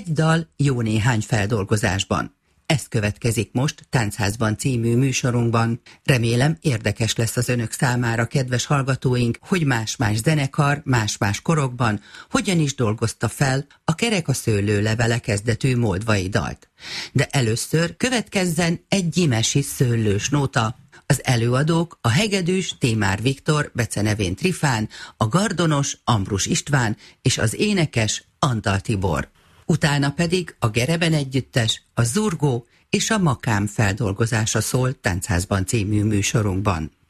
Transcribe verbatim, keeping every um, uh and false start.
egy dal jó néhány feldolgozásban. Ez következik most Táncházban című műsorunkban. Remélem érdekes lesz az önök számára, kedves hallgatóink, hogy más-más zenekar, más-más korokban hogyan is dolgozta fel a Kerek a szőlőlevele kezdetű moldvai dalt. De először következzen egy gyimesi szőlős nóta. Az előadók a hegedűs Témár Viktor, becenevén Trifán, a gardonos Ambrus István és az énekes Antal Tibor. Utána pedig a Gereben együttes, a Zurgó és a Makám feldolgozása szól Táncházban című műsorunkban.